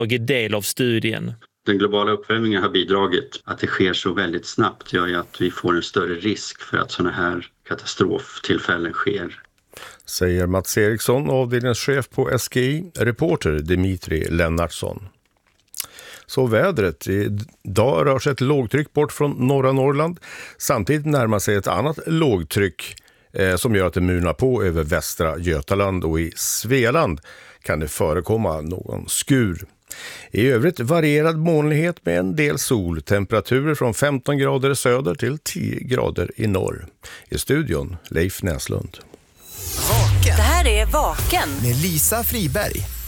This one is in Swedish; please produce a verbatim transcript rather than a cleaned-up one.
tagit del av studien. Den globala uppvärmningen har bidragit. Att det sker så väldigt snabbt gör ju att vi får en större risk för att sådana här katastroftillfällen sker. Säger Mats Eriksson, avdelningschef på S G I, reporter Dimitri Lennartsson. Så vädret. Idag rör sig ett lågtryck bort från norra Norrland. Samtidigt närmar sig ett annat lågtryck eh, som gör att det murnar på över västra Götaland, och i Svealand kan det förekomma någon skur. I övrigt varierad molnighet med en del sol. Temperaturer från femton grader söder till tio grader i norr. I studion Leif Näslund. Vaken. Det här är Vaken med Lisa Friberg.